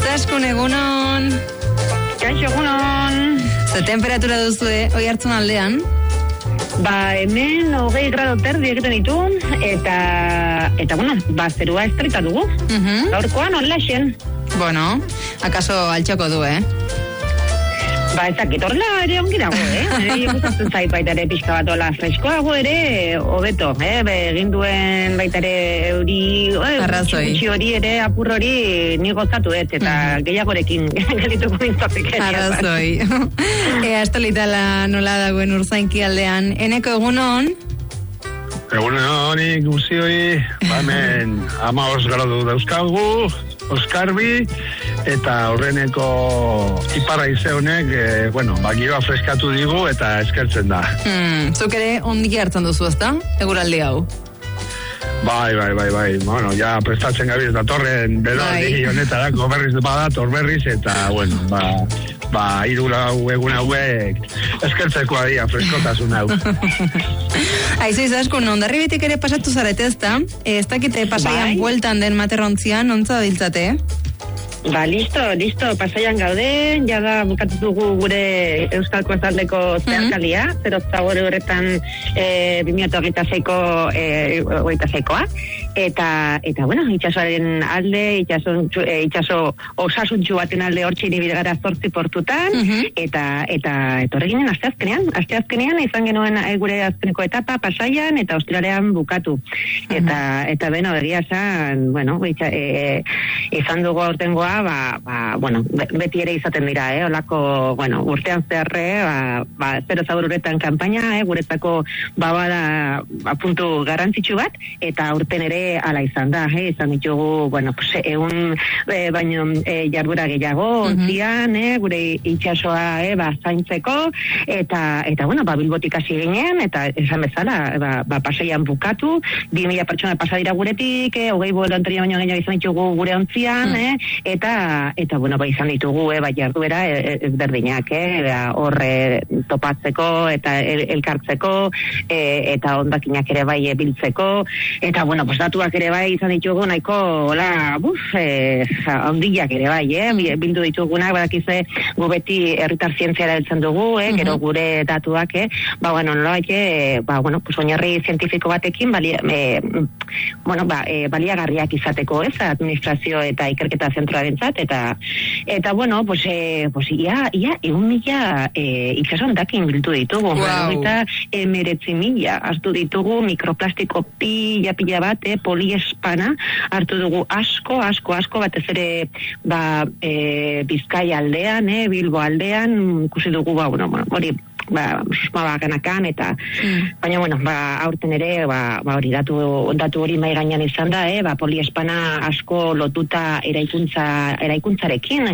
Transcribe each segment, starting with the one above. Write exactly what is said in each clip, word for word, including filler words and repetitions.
Izaskun egunon. Kaixo egunon. Ze temperatura duzue, oi hartzun aldean? Ba, hemen hogei grado terdi egiten ditu, eta, eta bueno, ba, zerua estrita dugu. Uh-huh. Gaurkoan, onlaxen. Bueno, akaso altxoko du, eh? Ba, ezakit, horrela ere ongi dago, eh? Ere, gustatzen zait baita ere pixka bat ola freskoago ere, hobeto, eh? Be, egin duen baita ere euri, arrazoi. Gutxi hori ere, apur hori, ni gozatu ez, eta mm. gehiagorekin galituko nintzatik. Arrazoi. Ea, estolitala nola dagoen Urzainki aldean. Eneko egunon? Egunon, ikusioi, bamen, ama os gradu dauzkagu, Oskarbi, eta horreneko ipara ize honek, e, bueno, bagioa freskatu digu eta eskertzen da. Hmm, zuk ere ondik hartzen duzu, ezta? Eguraldi hau. Bai, bai, bai, bai, bueno, ja prestatzen gabiz datorren belordi honetarako berriz badator berriz, eta, bueno, ba, ba, irura egun hauek eskertzeko adia freskotasun hau. Aizu izaskun, ondarri betik ere pasatu zarete, ezta? Ez dakite pasaian bai. Bueltan den materrontzian, ontza biltzate, Ba, listo, listo, pasaian gaude, jada bukatu dugu gure Euskalko Ezaldeko zeharkalia, mm-hmm. zero zagore horretan e, bi mila hogeita seiko e, hogeita seikoa, eta, eta, bueno, itxasoaren alde, itxaso, e, itxaso osasuntxu baten alde hortxe iribil gara zortzi portutan, mm-hmm. eta, eta, eta horreginen aste azkenean, aste azkenean izan genuen gure azkeneko etapa pasaian, eta ostiralean bukatu. Mm-hmm. Eta, eta, beno, egia esan, bueno, itxa, e, izan dugu aurtengoa, Ba, ba, bueno, beti ere izaten dira, eh, olako, bueno, urtean zeharre, ba, ba, zero zabururetan kanpaina, eh, guretzako, ba, bada, ba, puntu garrantzitsu bat, eta urten ere ala izan da, eh, izan ditugu, bueno, pues, egun, eh, baino, eh, jardura gehiago, ontzian, eh, gure itxasoa, eh, ba, zaintzeko, eta, eta, bueno, ba, Bilbotik hasi ginen, eta esan bezala, ba, ba pasaian bukatu, bi mila pertsona pasadira guretik, eh, hogei bolontario baino gehiago izan ditugu gure ontzian, eh, eta, eta, bueno, ba, izan ditugu, eh, ba, jarduera ezberdinak, eh, horre topatzeko, eta el, elkartzeko, eh, eta ondakinak ere bai biltzeko, eta, bueno, pues, datuak ere bai izan ditugu, nahiko, hola, buf, eh, ondilak ere bai, eh, bildu ditugunak, badakize, gu beti herritar zientziara heltzen dugu, eh, gero gure datuak, eh, ba, bueno, nola bai, eh, ba, bueno, pues, oinarri zientifiko batekin, balia, eh, bueno, ba, eh, baliagarriak izateko, ez, administrazio eta ikerketa zentroaren eta, eta bueno, pues, eh, pues ia, ia, egun mila eh, itxasontakin biltu ditugu. Wow. Eta emeretzi mila hartu ditugu mikroplastiko pila pila bat, eh, poliespana hartu dugu asko, asko, asko, batez ere ba, eh, Bizkaia aldean, eh, Bilbo aldean, ikusi dugu, ba, bueno, hori, ba, susma ganakan, eta, mm. baina, bueno, ba, aurten ere, ba, ba hori, datu, datu hori mai gainean izan da, eh, ba, poliespana asko lotuta eraikuntza, eraikuntzarekin,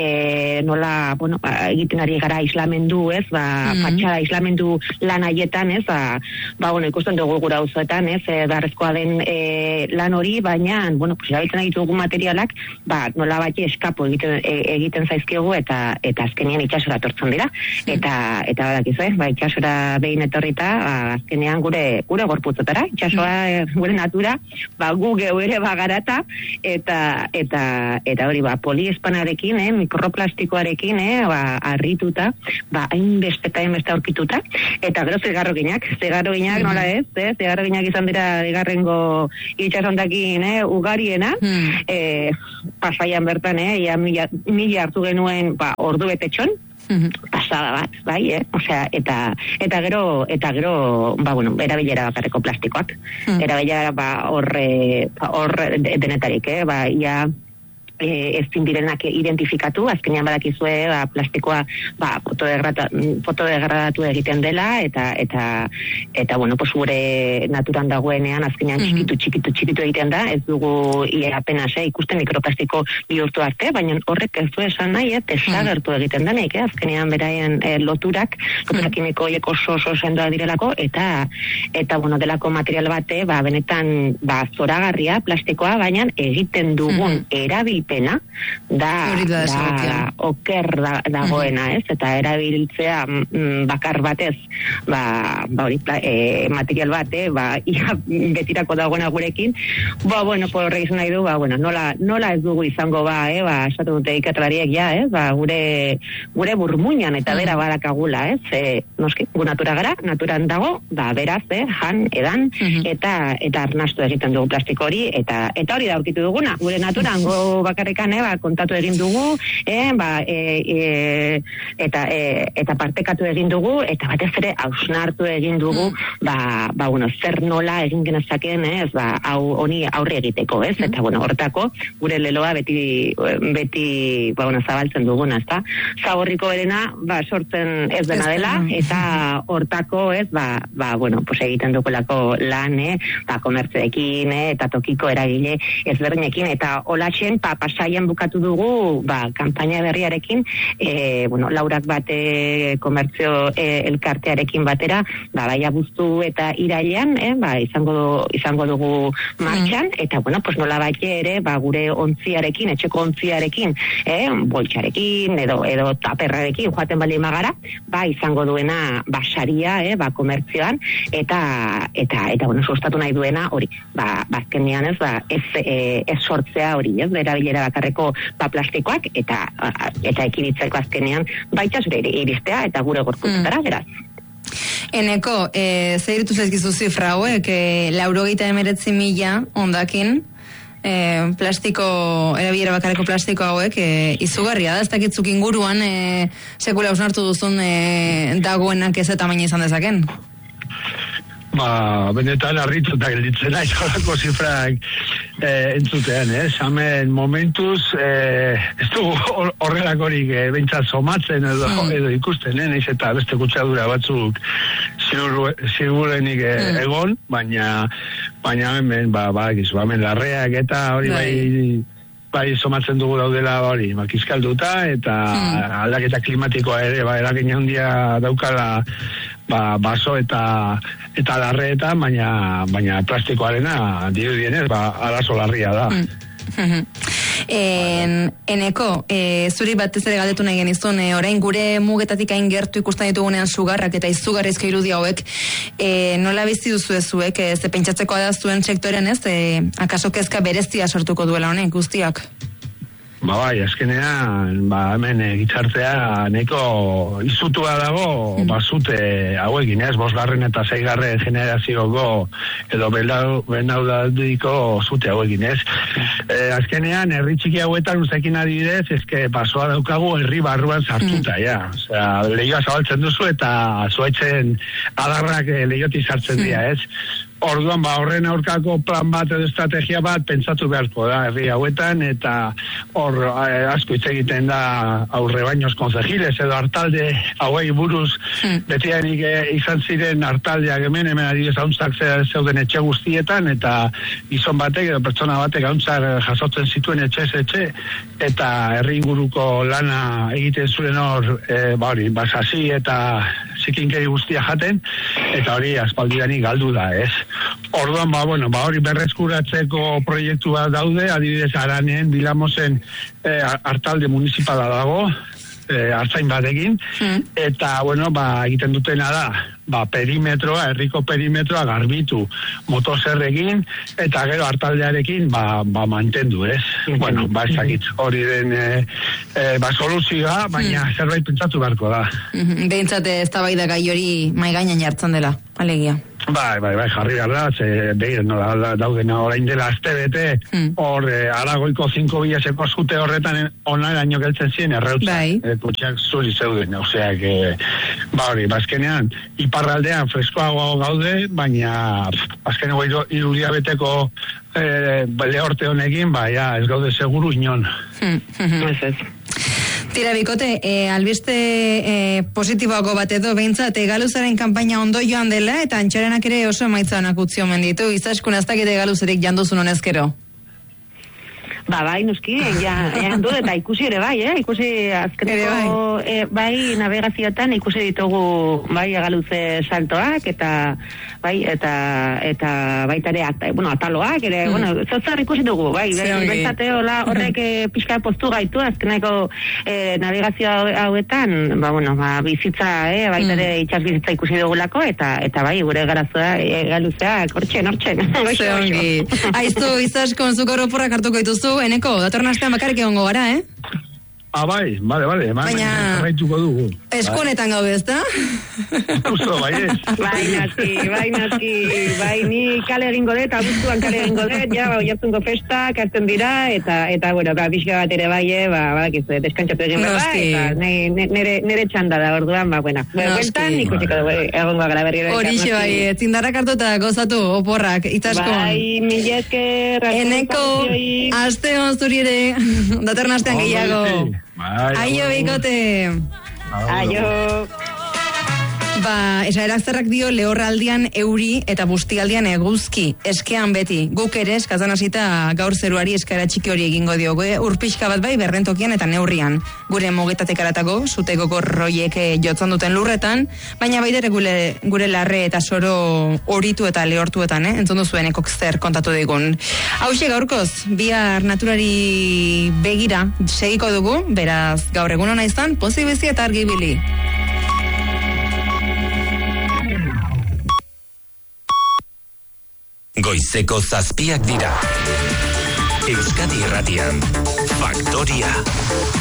eh, nola, bueno, ba, egiten ari gara islamendu, ez, ba, mm. fatxada islamendu lan haietan, ez, ba, ba, bueno, ikusten dugu gura auzoetan, ez, e, beharrezkoa den e, lan hori, baina, bueno, pues, erabiltzen ditugu materialak, ba, nola bat eskapo egiten, e, egiten zaizkigu, eta, eta azkenean itxasora tortzen dira, mm. eta, eta dakizu, ba, itxasora behin etorrita, ba, azkenean gure gure gorputzotara, itxasoa mm. gure natura, ba, gu geu ere bagarata, eta eta eta hori, ba, poliespanarekin, eh, mikroplastikoarekin, eh, ba, arrituta, ba, hainbeste eta hainbeste aurkituta, eta gero zegarroginak, zegarroginak mm. nola ez, eh, zegarroginak izan dira egarrengo itxasontakin, eh, ugariena, mm. eh, pasaian bertan, eh, ia mila, mila hartu genuen, ba, ordu betetxon, Mm-hmm. pasada bat, bai, eh? Osea, eta eta gero eta gero, ba bueno, erabilera bakarreko plastikoak. Mm. Erabilera ba horre hor denetarik, eh? Ba ia eh ezin direnak identifikatu, azkenean badakizue, ba, plastikoa ba fotodegradatu, fotodegradatu egiten dela, eta eta eta bueno, pues gure naturan dagoenean azkenean mm-hmm. txikitu txikitu txikitu egiten da, ez dugu ia apenas eh, ikusten mikroplastiko bihurtu arte, baina horrek ez du esan nahi, eh, desagertu mm-hmm. egiten denik, eh, azkenean beraien eh, loturak, lotura mm-hmm. kimiko horiek oso oso sendoa direlako, eta eta bueno, delako material bate, ba benetan ba zoragarria plastikoa, baina egiten dugun mm-hmm. erabil erabilpena da, da, da oker da, dagoena, ez? Eta erabiltzea mm, bakar batez, ba, ba hori, e, material bat, eh, ba, ia betirako dagoena gurekin, ba, bueno, porre izan nahi du, ba, bueno, nola, nola ez dugu izango, ba, eh, ba, esatu dute ikatlariek, ja, eh, ba, gure, gure burmuinan eta bera badakagula, ez? E, noski, gu natura gara, naturan dago, ba, beraz, eh, jan, edan, eta, eta arnastu egiten dugu plastiko hori, eta, eta hori da aurkitu duguna, gure naturan, go bakarrekan, eh, ba, kontatu egin dugu, eh, ba, e, e, eta, e, eta partekatu egin dugu, eta batez ere hausnartu egin dugu, ba, ba, bueno, zer nola egin genezakeen, ez, ba, hau, honi aurre egiteko, ez, eta, bueno, hortako, gure leloa beti, beti, ba, bueno, zabaltzen duguna, ez da, zaborriko berena, ba, sortzen ez dena dela, eta hortako, ez, ba, ba, bueno, pues egiten dugulako lan, eh, ba, komertzeekin, eh, eta tokiko eragile ezberdinekin, eta olatzen, pa, pasaien bukatu dugu, ba, kanpaina berriarekin, e, bueno, laurak bate komertzio e, elkartearekin batera, ba, bai abuztu eta irailean, eh, ba, izango, izango dugu martxan, mm. eta, bueno, pues nola baite ere, ba, gure ontziarekin, etxeko ontziarekin, eh, boltxarekin, edo, edo taperrarekin, joaten bali magara, ba, izango duena, ba, saria, eh, ba, komertzioan, eta, eta, eta, bueno, sustatu nahi duena, hori, ba, bazkenean ez, ba, ez, e, ez sortzea hori, ez, erabilera bakarreko, ba, plastikoak, eta, eta ekiditzeko azkenean, baita zure iristea, eta gure gorputzatara, beraz. Eneko, e, zeiritu zaizkizu zifra hauek, e, laurogeita emeretzi mila ondakin, e, plastiko, erabilera bakarreko plastiko hauek, e, izugarria da, ez dakitzuk inguruan, e, sekula ausnartu duzun e, dagoenak ez eta maina izan dezaken? Ba, benetan harrituta gelditzen naiz horako zifrak eh, entzutean, eh? Hemen momentuz eh, ez du horrelakorik eh, behintzat somatzen edo, mm. edo ikusten, eh? Naiz eta beste kutsadura batzuk zigur, zigurenik eh, mm. egon, baina baina hemen, ba, ba, gizu, hemen larreak eta hori bai, bai somatzen dugu daudela hori, makizkalduta eta mm. aldaketa klimatikoa ere, ba, eragin handia daukala ba, baso eta eta larreetan, baina baina plastikoarena dirudienez, ba, arazo larria da. Mm. en, eneko, e, zuri batez ere galdetu nahi genizun, e, orain gure mugetatik hain gertu ikusten ditugunean sugarrak eta izugarrizko irudi hauek, e, nola bizi duzu ezuek, e, ze pentsatzeko da zuen sektorean ez, e, akaso kezka berezia sortuko duela honek guztiak? Ba bai, azkenean, ba hemen gizartea neko izutua dago, mm. bazute hauekin, ez, bosgarren eta zeigarren generazioko edo benaudadiko zute hauekin, ez. E, azkenean, herri txiki hauetan ustekin adibidez, ezke basoa daukagu herri barruan sartuta, mm. ja. Osea, lehioa zabaltzen duzu eta zuaitzen adarrak lehioti sartzen dira, ez. Orduan, ba, horren aurkako plan bat edo estrategia bat pentsatu beharko da herri hauetan, eta hor eh, asko hitz egiten da aurre bainoz konzejiles edo hartalde hauei buruz hmm. betianik eh, izan ziren hartaldeak hemen, hemen adibidez hauntzak zeuden etxe guztietan, eta gizon batek edo pertsona batek hauntzak jasotzen zituen etxe etxe, eta herri inguruko lana egiten zuen hor, eh, ba hori, basasi eta zikinkeri guztia jaten, eta hori aspaldidanik galdu da, ez? Orduan, ba, bueno, ba, hori berreskuratzeko proiektu bat daude, adibidez Aranen, Bilamosen eh, hartalde municipala dago, eh, hartzain batekin, mm. eta, bueno, ba, egiten dutena da, ba, perimetroa, herriko perimetroa garbitu motozerrekin, eta gero hartaldearekin, ba, ba mantendu, ez? Mm-hmm. Bueno, ba, ezakit, hori den, e, e, ba, soluzioa, baina mm. zerbait pentsatu beharko da. Mm-hmm. Behintzate ez da bai da gai hori mai gainan jartzen dela, alegia. Bai, bai, bai, jarri gara, ze, behir, no, da, dauden orain dela azte bete, mm. hor, eh, aragoiko zinko bileseko zute horretan onaraino geltzen ziren erreutza, bai. eh, kutxak zuri zeuden, oseak, eh, ba hori, bazkenean, iparraldean freskoago gaude, baina azkeneko irudia beteko eh, lehorte honekin, ba, ja, ez gaude seguru inon. Mm. Ez ez. Tira, bikote, e, albiste e, positiboako bat edo behintzat, galuzaren kanpaina ondo joan dela, eta antxarenak ere oso emaitza honak utzi omen ditu, izaskun ez dakite galuzerik janduzun honezkero. Ba, bai, nuski, ja, ja du, eta ikusi ere bai, eh? Ikusi azkeneko, bai. E, bai, navegazioetan ikusi ditugu, bai, agaluze saltoak, eta, bai, eta, eta baita ere, at, bueno, ataloak, ere, mm. bueno, zotzar ikusi dugu, bai, bezate, hola, horrek e, pixka postu gaitu, azkeneko e, navegazio hauetan, ba, bueno, ba, bizitza, eh, baita ere, mm. itxas bizitza ikusi dugulako, eta, eta bai, gure garazoa, e, galuzea, hortxen, hortxen. Zeongi. Aiztu, izaskon, zukor oporrak hartuko dituzu, Eneko, datorren astean bakarrik egongo gara, eh? Ah, bai, bale, bale, baina jarraituko dugu. Eskunetan gaude, ez da? Justo, bai ez. Bai, naski, bai, naski, bai, ni kale egingo dut, abuztuan kale egingo dut, ja, ba, oiartzungo festak, hartzen dira, eta, eta, bueno, ba, pixka bat ere bai, ba, badakizu, deskantzatu egin behar, eta nire, nire txanda da, orduan, ba, buena. Bueltan, ikusiko dugu, egongo gara berri. Horixe, bai, zindarrak hartu eta gozatu, oporrak, itzaskon. Bai, mila esker, Eneko, aste hon zuri ere, datorren astean gehiago. Aio, bikote. Aio. Ba, esaerak zerrak dio lehorraldian euri eta bustialdian eguzki, eskean beti. Guk ere eskazan hasita gaur zeruari eskaera txiki hori egingo diogu, urpixka bat bai berrentokian eta neurrian. Gure mogetatek aratako, zute gogorroiek jotzan duten lurretan, baina baidere gure, gure larre eta soro horitu eta lehortuetan, eh? Entzun duzuen ekok zer kontatu digun. Hauxe gaurkoz, bihar naturari begira segiko dugu, beraz gaur egun hona izan, pozi bezi eta argi bili. Goizeko zazpiak dira. Euskadi Irratian, Faktoria.